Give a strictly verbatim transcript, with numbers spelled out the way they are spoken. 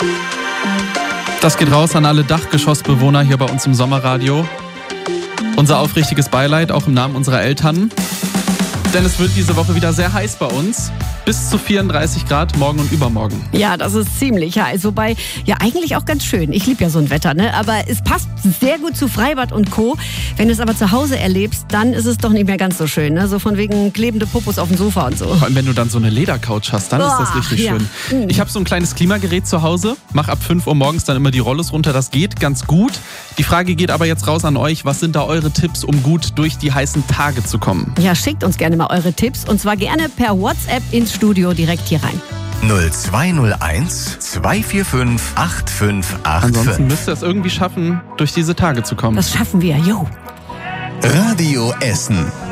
Das geht raus an alle Dachgeschossbewohner hier bei uns im Sommerradio. Unser aufrichtiges Beileid, auch im Namen unserer Eltern. Denn es wird diese Woche wieder sehr heiß bei uns. Bis zu vierunddreißig Grad morgen und übermorgen. Ja, das ist ziemlich heiß. Wobei, ja eigentlich auch ganz schön. Ich liebe ja so ein Wetter, ne? Aber es passt sehr gut zu Freibad und Co. Wenn du es aber zu Hause erlebst, dann ist es doch nicht mehr ganz so schön, ne? So von wegen klebende Popos auf dem Sofa und so. Vor allem, wenn du dann so eine Ledercouch hast, dann oh, ist das richtig ja. schön. Ich habe so ein kleines Klimagerät zu Hause. Mach ab fünf Uhr morgens dann immer die Rollos runter. Das geht ganz gut. Die Frage geht aber jetzt raus an euch. Was sind da eure Tipps, um gut durch die heißen Tage zu kommen? Ja, schickt uns gerne mal eure Tipps. Und zwar gerne per WhatsApp ins Studio direkt hier rein. null zwei null eins zwei vier fünf acht fünf acht fünf. Ansonsten müsst ihr es irgendwie schaffen, durch diese Tage zu kommen. Das schaffen wir, jo. Radio Essen.